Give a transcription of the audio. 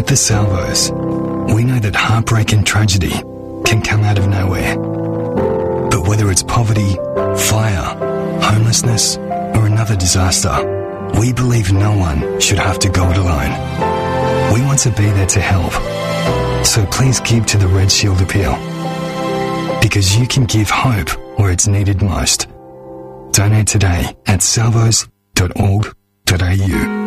the Salvos, we know that heartbreak and tragedy can come out of nowhere. But whether it's poverty, fire, homelessness, or another disaster, we believe no one should have to go it alone. We want to be there to help. So please give to the Red Shield Appeal. Because you can give hope where it's needed most. Donate today at salvos.org.au.